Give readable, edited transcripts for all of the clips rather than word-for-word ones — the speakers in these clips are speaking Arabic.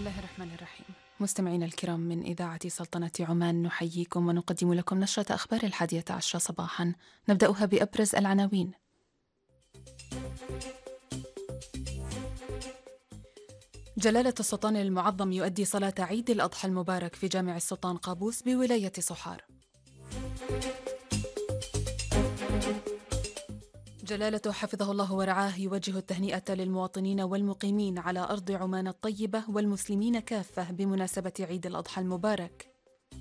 الله الرحمن الرحيم. مستمعينا الكرام من إذاعة سلطنة عمان، نحييكم ونقدم لكم نشرة أخبار 11 صباحا، نبدأها بأبرز العناوين. جلالة السلطان المعظم يؤدي صلاة عيد الأضحى المبارك في جامع السلطان قابوس بولاية صحار. جلالته حفظه الله ورعاه يوجه التهنئة للمواطنين والمقيمين على أرض عمان الطيبة والمسلمين كافة بمناسبة عيد الأضحى المبارك.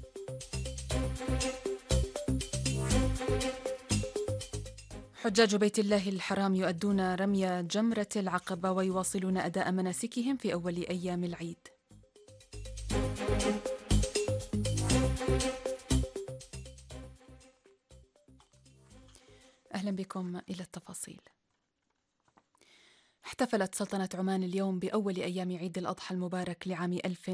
حجاج بيت الله الحرام يؤدون رمي جمرة العقبة ويواصلون أداء مناسكهم في أول أيام العيد. أهلا بكم إلى التفاصيل. احتفلت سلطنة عمان اليوم بأول أيام عيد الأضحى المبارك لعام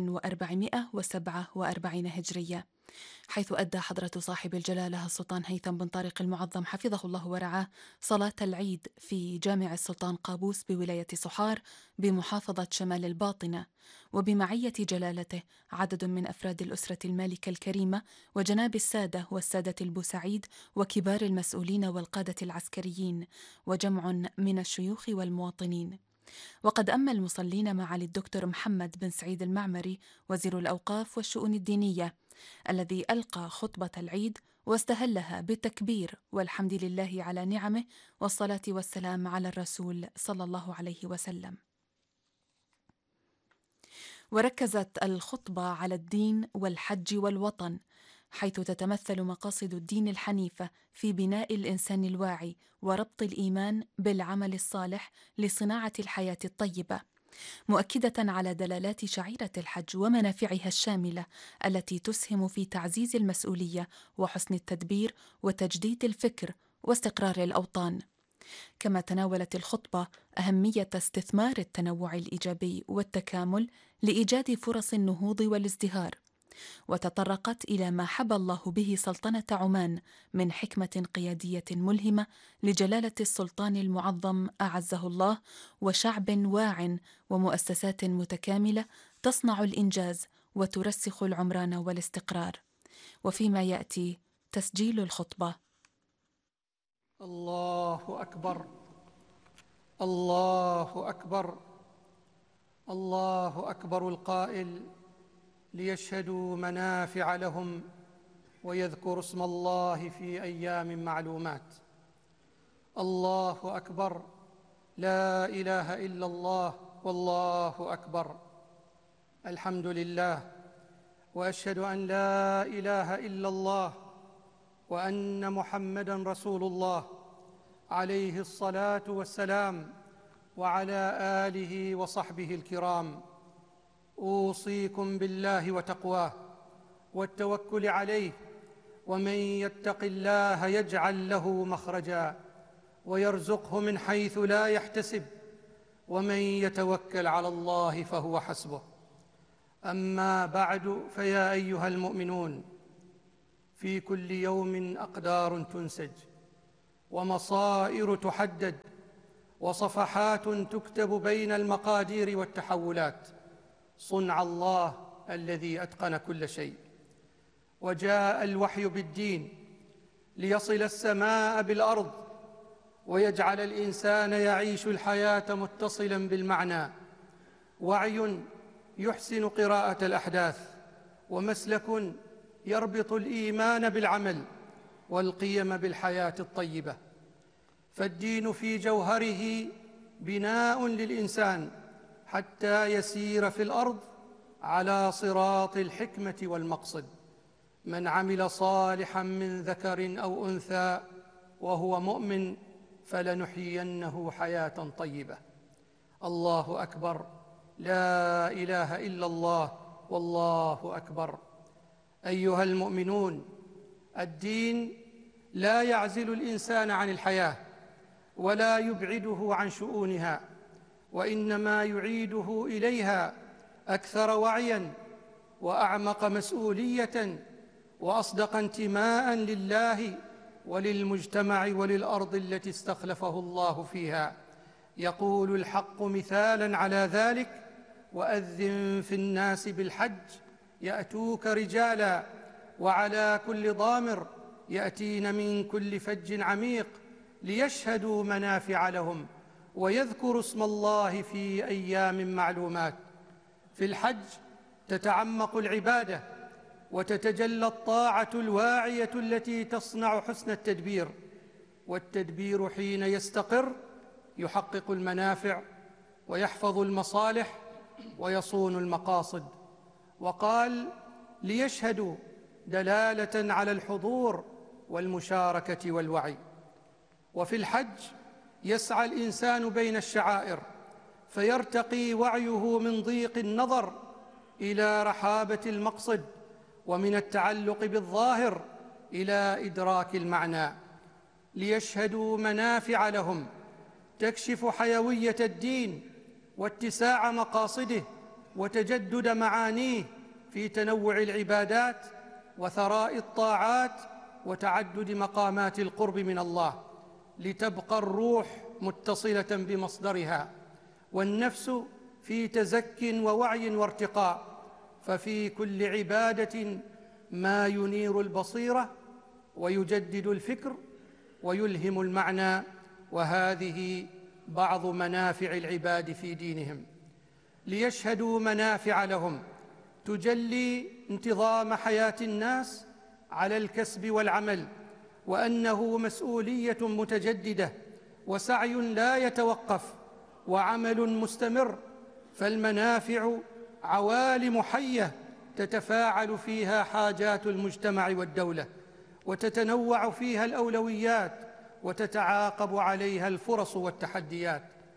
1447 هجرية، حيث أدى حضرة صاحب الجلالة السلطان هيثم بن طارق المعظم حفظه الله ورعاه صلاة العيد في جامع السلطان قابوس بولاية صحار بمحافظة شمال الباطنة، وبمعية جلالته عدد من أفراد الأسرة المالكة الكريمة وجناب السادة والسادة البوسعيد وكبار المسؤولين والقادة العسكريين وجمع من الشيوخ والمواطنين. وقد أما المصلين معالي الدكتور محمد بن سعيد المعمري وزير الأوقاف والشؤون الدينية، الذي ألقى خطبة العيد واستهلها بالتكبير والحمد لله على نعمه والصلاة والسلام على الرسول صلى الله عليه وسلم. وركزت الخطبة على الدين والحج والوطن، حيث تتمثل مقاصد الدين الحنيفة في بناء الإنسان الواعي وربط الإيمان بالعمل الصالح لصناعة الحياة الطيبة، مؤكدة على دلالات شعيرة الحج ومنافعها الشاملة التي تسهم في تعزيز المسؤولية وحسن التدبير وتجديد الفكر واستقرار الأوطان. كما تناولت الخطبة أهمية استثمار التنوع الإيجابي والتكامل لإيجاد فرص النهوض والازدهار، وتطرقت إلى ما حبى الله به سلطنة عمان من حكمة قيادية ملهمة لجلالة السلطان المعظم أعزه الله، وشعب واع ومؤسسات متكاملة تصنع الإنجاز وترسخ العمران والاستقرار. وفيما يأتي تسجيل الخطبة. الله أكبر، الله أكبر، الله أكبر القائل: ليشهدوا منافع لهم ويذكروا اسم الله في أيام معلومات. الله أكبر، لا إله إلا الله، والله أكبر. الحمد لله، وأشهد أن لا إله إلا الله وأن محمدًا رسول الله عليه الصلاة والسلام، وعلى آله وصحبه الكرام. أوصيكم بالله وتقواه والتوكل عليه، ومن يتق الله يجعل له مخرجا ويرزقه من حيث لا يحتسب، ومن يتوكل على الله فهو حسبه. أما بعد، فيا أيها المؤمنون، في كل يوم أقدار تنسج ومصائر تحدد وصفحات تكتب بين المقادير والتحولات، صنع الله الذي أتقن كل شيء. وجاء الوحي بالدين ليصل السماء بالأرض ويجعل الإنسان يعيش الحياة متصلاً بالمعنى، وعي يحسن قراءة الأحداث، ومسلك يربط الإيمان بالعمل والقيم بالحياة الطيبة. فالدين في جوهره بناء للإنسان حتى يسير في الأرض على صراط الحكمة والمقصد. من عمل صالحا من ذكر أو أنثى وهو مؤمن فلنحيينه حياة طيبة. الله أكبر، لا إله إلا الله، والله أكبر. أيها المؤمنون، الدين لا يعزل الإنسان عن الحياة ولا يبعده عن شؤونها، وإنما يعيده إليها أكثر وعياً وأعمق مسؤولية وأصدق انتماء لله وللمجتمع وللأرض التي استخلفه الله فيها. يقول الحق مثالاً على ذلك: وأذن في الناس بالحج يأتوك رجالا وعلى كل ضامر يأتين من كل فج عميق ليشهدوا منافع لهم ويذكروا اسم الله في أيام معلومات. في الحج تتعمق العبادة وتتجلى الطاعة الواعية التي تصنع حسن التدبير، والتدبير حين يستقر يحقق المنافع ويحفظ المصالح ويصون المقاصد. وقال ليشهدوا دلالة على الحضور والمشاركة والوعي. وفي الحج يسعى الإنسان بين الشعائر فيرتقي وعيه من ضيق النظر إلى رحابة المقصد، ومن التعلق بالظاهر إلى إدراك المعنى. ليشهدوا منافع لهم تكشف حيوية الدين واتساع مقاصده وتجدد معانيه في تنوع العبادات وثراء الطاعات وتعدد مقامات القرب من الله، لتبقى الروح متصلة بمصدرها والنفس في تزك ووعي وارتقاء. ففي كل عبادة ما ينير البصيرة ويجدد الفكر ويلهم المعنى، وهذه بعض منافع العباد في دينهم. ليشهدوا منافع لهم تجلي انتظام حياة الناس على الكسب والعمل، وأنه مسؤولية متجددة وسعي لا يتوقف وعمل مستمر. فالمنافع عوالم حية تتفاعل فيها حاجات المجتمع والدولة، وتتنوع فيها الأولويات وتتعاقب عليها الفرص والتحديات.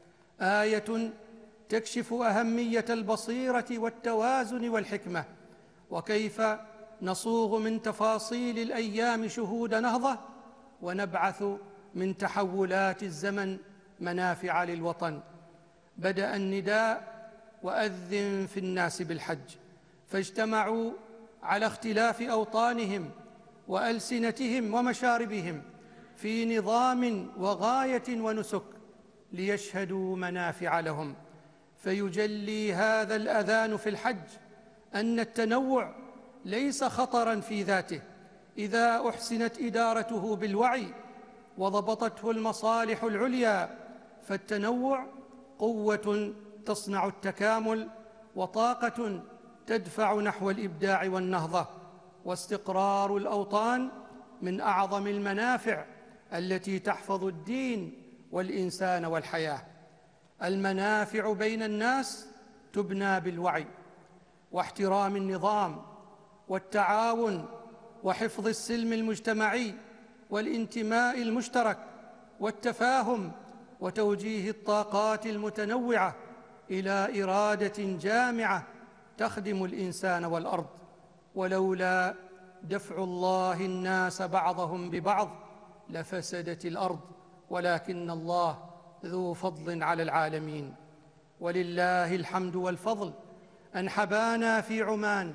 آية تكشف أهمية البصيرة والتوازن والحكمة، وكيف نصوغ من تفاصيل الأيام شهود نهضة ونبعث من تحولات الزمن منافع للوطن. بدأ النداء وأذن في الناس بالحج، فاجتمعوا على اختلاف أوطانهم وألسنتهم ومشاربهم في نظام وغاية ونسك ليشهدوا منافع لهم. فيجلي هذا الأذان في الحج أن التنوع ليس خطراً في ذاته إذا أحسنت إدارته بالوعي وضبطته المصالح العليا، فالتنوع قوة تصنع التكامل وطاقة تدفع نحو الإبداع والنهضة. واستقرار الأوطان من أعظم المنافع التي تحفظ الدين والإنسان والحياة. المنافع بين الناس تبنى بالوعي واحترام النظام والتعاون وحفظ السلم المجتمعي والانتماء المشترك والتفاهم وتوجيه الطاقات المتنوعة إلى إرادة جامعة تخدم الإنسان والأرض. ولولا دفع الله الناس بعضهم ببعض لفسدت الأرض، ولكن الله ذو فضل على العالمين. ولله الحمد والفضل أن حبانا في عمان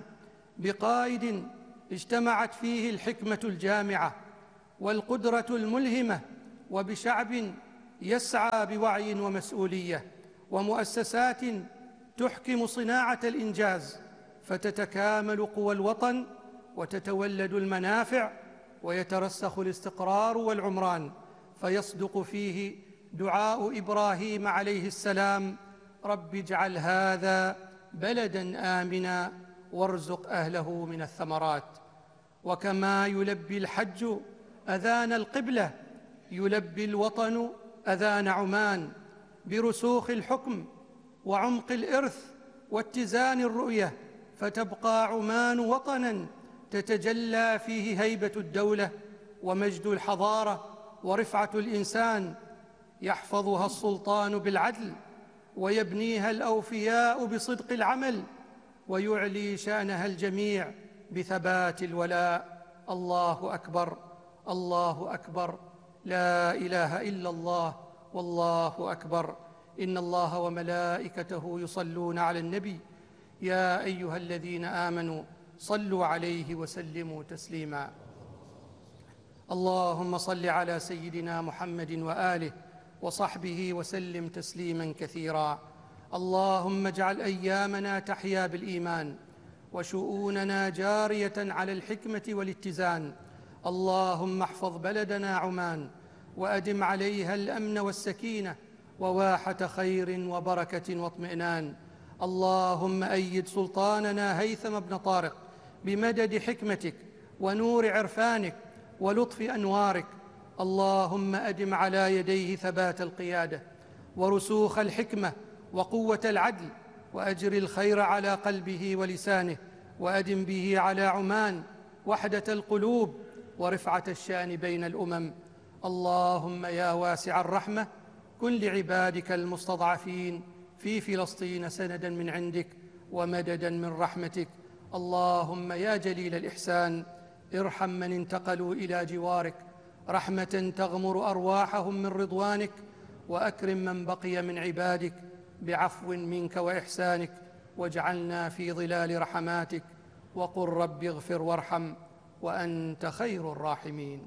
بقائد اجتمعت فيه الحكمة الجامعة والقدرة الملهمة، وبشعب يسعى بوعي ومسؤولية، ومؤسسات تحكم صناعة الإنجاز، فتتكامل قوى الوطن وتتولد المنافع ويترسخ الاستقرار والعمران. فيصدق فيه دعاء إبراهيم عليه السلام: رب اجعل هذا بلداً آمناً وارزق أهله من الثمرات. وكما يلبي الحج أذان القبلة يلبي الوطن أذان عمان برسوخ الحكم وعمق الإرث واتزان الرؤية، فتبقى عمان وطناً تتجلى فيه هيبة الدولة ومجد الحضارة ورفعة الإنسان، يحفظها السلطان بالعدل ويبنيها الأوفياء بصدق العمل، ويعلي شأنها الجميع بثبات الولاء. الله أكبر، الله أكبر، لا إله إلا الله، والله أكبر. إن الله وملائكته يصلون على النبي، يا أيها الذين آمنوا صلوا عليه وسلموا تسليما. اللهم صل على سيدنا محمد وآله وصحبه وسلم تسليما كثيرا. اللهم اجعل أيامنا تحيا بالإيمان، وشؤوننا جارية على الحكمة والاتزان. اللهم احفظ بلدنا عمان، وأدم عليها الأمن والسكينة وواحة خير وبركة واطمئنان. اللهم أيد سلطاننا هيثم بن طارق بمدد حكمتك ونور عرفانك ولطف أنوارك. اللهم أدم على يديه ثبات القيادة ورسوخ الحكمة وقوة العدل، وأجر الخير على قلبه ولسانه، وأدم به على عمان وحدة القلوب ورفعة الشأن بين الأمم. اللهم يا واسع الرحمة كن لعبادك المستضعفين في فلسطين سندا من عندك ومددا من رحمتك. اللهم يا جليل الإحسان ارحم من انتقلوا إلى جوارك رحمة تغمر أرواحهم من رضوانك، وأكرم من بقي من عبادك بعفو منك وإحسانك، واجعلنا في ظلال رحماتك، وقل رب اغفر وارحم وأنت خير الراحمين.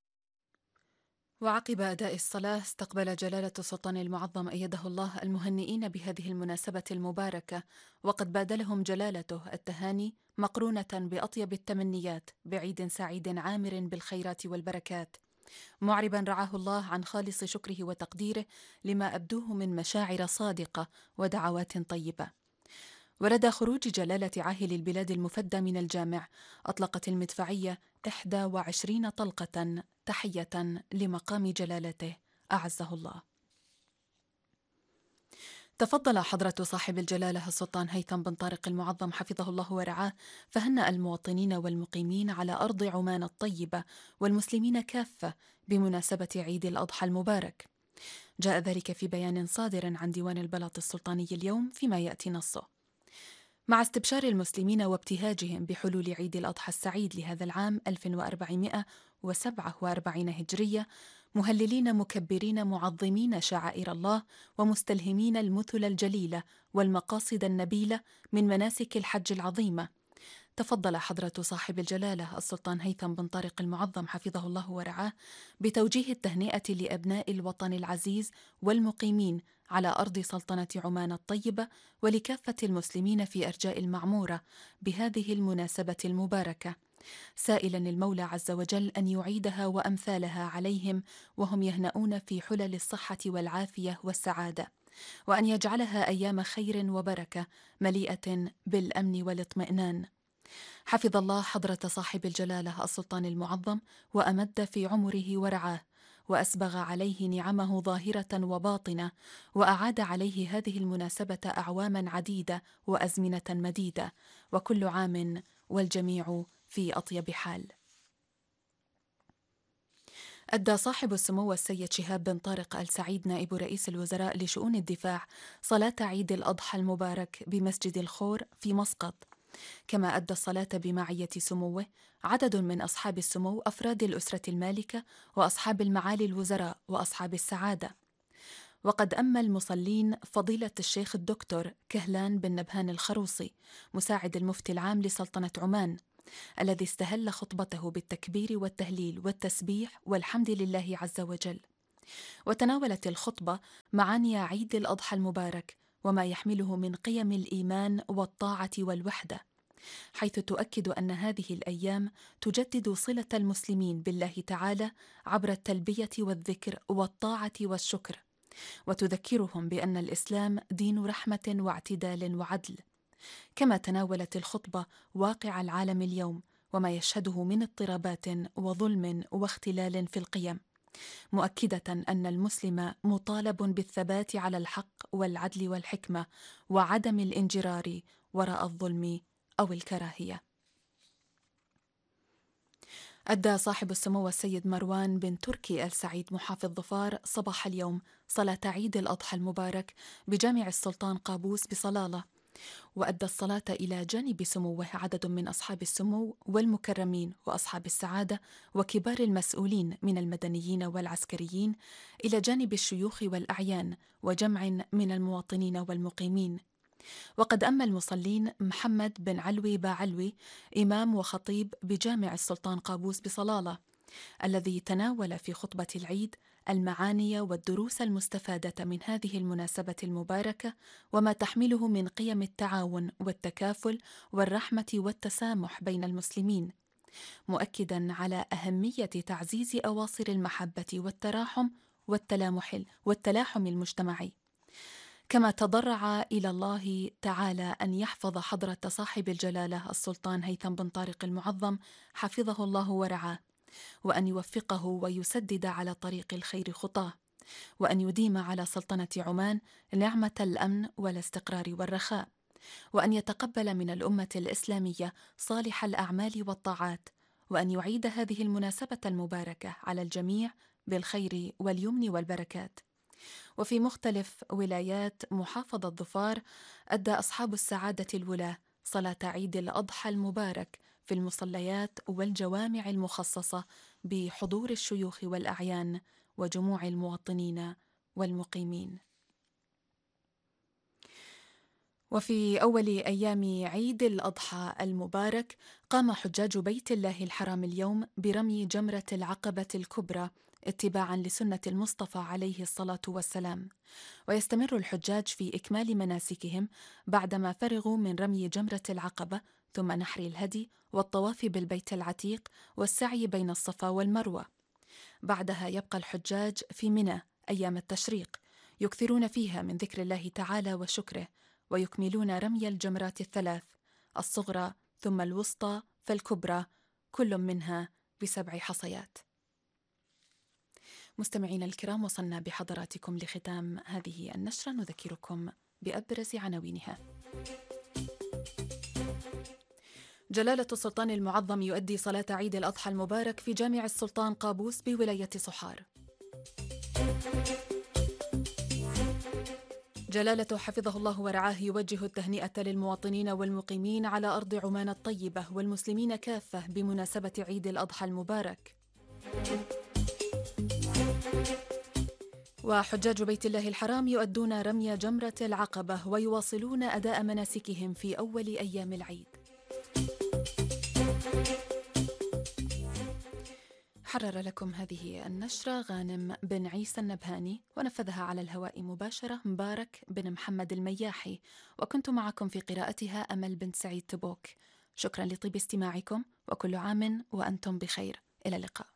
وعقب أداء الصلاة استقبل جلالة السلطان المعظم أيده الله المهنئين بهذه المناسبة المباركة، وقد بادلهم جلالته التهاني مقرونة بأطيب التمنيات بعيد سعيد عامر بالخيرات والبركات، معربا رعاه الله عن خالص شكره وتقديره لما أبدوه من مشاعر صادقة ودعوات طيبة. ولدى خروج جلالة عاهل البلاد المفدى من الجامع أطلقت المدفعية 21 طلقة تحية لمقام جلالته أعزه الله. تفضل حضرة صاحب الجلالة السلطان هيثم بن طارق المعظم حفظه الله ورعاه فهنأ المواطنين والمقيمين على أرض عمان الطيبة والمسلمين كافة بمناسبة عيد الأضحى المبارك. جاء ذلك في بيان صادر عن ديوان البلاط السلطاني اليوم فيما يأتي نصه: مع استبشار المسلمين وابتهاجهم بحلول عيد الأضحى السعيد لهذا العام 1447 هجرية، مهللين مكبرين معظمين شعائر الله ومستلهمين المثل الجليلة والمقاصد النبيلة من مناسك الحج العظيمة، تفضل حضرة صاحب الجلالة السلطان هيثم بن طارق المعظم حفظه الله ورعاه بتوجيه التهنئة لأبناء الوطن العزيز والمقيمين على أرض سلطنة عمان الطيبة ولكافة المسلمين في أرجاء المعمورة بهذه المناسبة المباركة، سائلا المولى عز وجل أن يعيدها وأمثالها عليهم وهم يهنؤون في حلل الصحة والعافية والسعادة، وأن يجعلها أيام خير وبركة مليئة بالأمن والاطمئنان. حفظ الله حضرة صاحب الجلالة السلطان المعظم وأمد في عمره ورعاه، وأسبغ عليه نعمه ظاهرة وباطنة، وأعاد عليه هذه المناسبة أعواما عديدة وأزمنة مديدة، وكل عام والجميع في أطيب حال. أدى صاحب السمو السيد شهاب بن طارق آل سعيد نائب رئيس الوزراء لشؤون الدفاع صلاة عيد الأضحى المبارك بمسجد الخور في مسقط، كما أدى الصلاة بمعية سموه عدد من أصحاب السمو أفراد الأسرة المالكة وأصحاب المعالي الوزراء وأصحاب السعادة. وقد أما المصلين فضيلة الشيخ الدكتور كهلان بن نبهان الخروصي مساعد المفتي العام لسلطنة عمان، الذي استهل خطبته بالتكبير والتهليل والتسبيح والحمد لله عز وجل. وتناولت الخطبة معاني عيد الأضحى المبارك وما يحمله من قيم الإيمان والطاعة والوحدة، حيث تؤكد أن هذه الأيام تجدد صلة المسلمين بالله تعالى عبر التلبية والذكر والطاعة والشكر، وتذكرهم بأن الإسلام دين رحمة واعتدال وعدل. كما تناولت الخطبة واقع العالم اليوم وما يشهده من اضطرابات وظلم واختلال في القيم، مؤكدة أن المسلم مطالب بالثبات على الحق والعدل والحكمة وعدم الانجرار وراء الظلم أو الكراهية. أدى صاحب السمو السيد مروان بن تركي آل سعيد محافظ ظفار صباح اليوم صلاة عيد الأضحى المبارك بجامع السلطان قابوس بصلالة، وأدى الصلاة إلى جانب سموه عدد من أصحاب السمو والمكرمين وأصحاب السعادة وكبار المسؤولين من المدنيين والعسكريين، إلى جانب الشيوخ والأعيان وجمع من المواطنين والمقيمين. وقد أما المصلين محمد بن علوي باعلوي إمام وخطيب بجامع السلطان قابوس بصلالة، الذي تناول في خطبة العيد المعاني والدروس المستفادة من هذه المناسبة المباركة وما تحمله من قيم التعاون والتكافل والرحمة والتسامح بين المسلمين، مؤكداً على أهمية تعزيز أواصر المحبة والتراحم والتلاحم المجتمعي. كما تضرع إلى الله تعالى أن يحفظ حضرة صاحب الجلالة السلطان هيثم بن طارق المعظم حفظه الله ورعاه، وأن يوفقه ويسدد على طريق الخير خطاه، وأن يديم على سلطنة عمان نعمة الأمن والاستقرار والرخاء، وأن يتقبل من الأمة الإسلامية صالح الأعمال والطاعات، وأن يعيد هذه المناسبة المباركة على الجميع بالخير واليمن والبركات. وفي مختلف ولايات محافظة ظفار أدى أصحاب السعادة الولاة صلاة عيد الأضحى المبارك في المصليات والجوامع المخصصة بحضور الشيوخ والأعيان وجموع المواطنين والمقيمين. وفي أول أيام عيد الأضحى المبارك قام حجاج بيت الله الحرام اليوم برمي جمرة العقبة الكبرى اتباعاً لسنة المصطفى عليه الصلاة والسلام، ويستمر الحجاج في إكمال مناسكهم بعدما فرغوا من رمي جمرة العقبة، ثم نحر الهدي والطواف بالبيت العتيق والسعي بين الصفا والمروة. بعدها يبقى الحجاج في منى أيام التشريق، يكثرون فيها من ذكر الله تعالى وشكره، ويكملون رمي الجمرات الثلاث، الصغرى ثم الوسطى فالكبرى، كل منها ب7 حصيات. مستمعين الكرام، وصلنا بحضراتكم لختام هذه النشرة، نذكركم بأبرز عناوينها. جلالة السلطان المعظم يؤدي صلاة عيد الأضحى المبارك في جامع السلطان قابوس بولاية صحار. جلالته حفظه الله ورعاه يوجه التهنئة للمواطنين والمقيمين على أرض عمان الطيبة والمسلمين كافة بمناسبة عيد الأضحى المبارك. وحجاج بيت الله الحرام يؤدون رمي جمرة العقبة ويواصلون أداء مناسكهم في أول أيام العيد. حرر لكم هذه النشرة غانم بن عيسى النبهاني، ونفذها على الهواء مباشرة مبارك بن محمد المياحي، وكنت معكم في قراءتها أمل بن سعيد تبوك. شكرا لطيب استماعكم، وكل عام وأنتم بخير. إلى اللقاء.